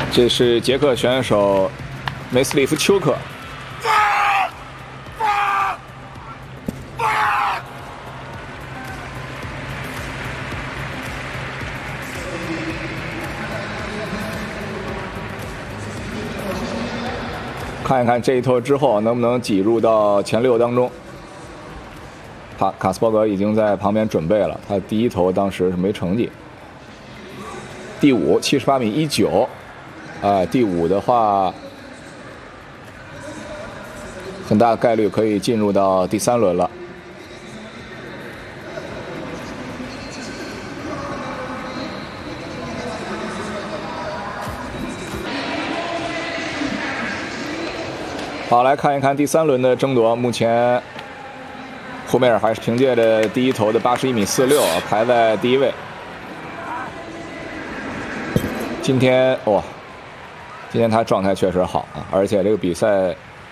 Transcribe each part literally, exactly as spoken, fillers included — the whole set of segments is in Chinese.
这是捷克选手梅斯里夫丘克。看一看这一头之后能不能挤入到前六当中。卡卡斯伯格已经在旁边准备了，他第一头当时是没成绩。第五，七十八米一九，啊，第五的话，很大概率可以进入到第三轮了。好，来看一看第三轮的争夺。目前，胡梅尔还是凭借着第一头的八十一米四六排在第一位。今天哇，今天他状态确实好啊，而且这个比赛，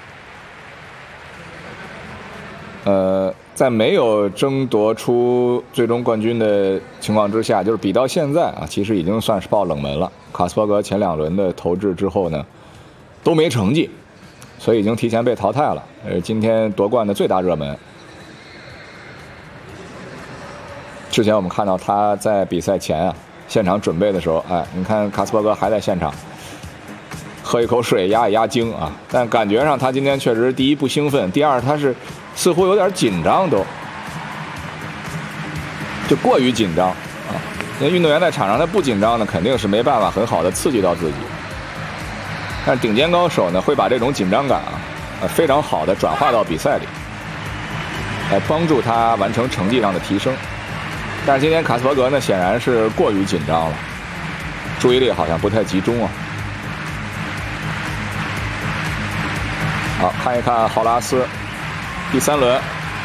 呃，在没有争夺出最终冠军的情况之下，就是比到现在啊，其实已经算是爆冷门了。卡斯伯格前两轮的投掷之后呢，都没成绩。所以已经提前被淘汰了。呃，今天夺冠的最大热门。之前我们看到他在比赛前啊，现场准备的时候，哎，你看卡斯伯格还在现场喝一口水压一压惊啊，但感觉上他今天确实第一不兴奋，第二他是似乎有点紧张都，就过于紧张啊。那运动员在场上他不紧张呢，肯定是没办法很好的刺激到自己。但是顶尖高手呢，会把这种紧张感啊，呃，非常好的转化到比赛里，来帮助他完成成绩上的提升。但是今天卡斯伯格呢，显然是过于紧张了，注意力好像不太集中啊。好，看一看豪拉斯，第三轮。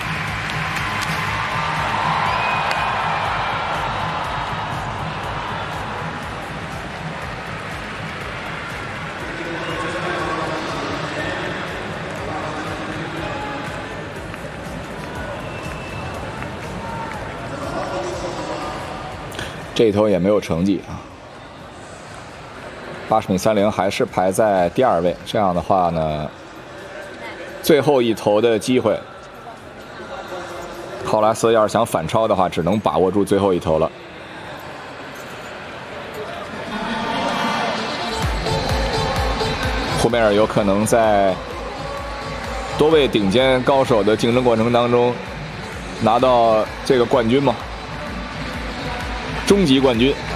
这一头也没有成绩啊，八十米三零还是排在第二位。这样的话呢，最后一头的机会，浩拉斯要是想反超的话，只能把握住最后一头了。胡梅尔有可能在多位顶尖高手的竞争过程当中拿到这个冠军吗？终极冠军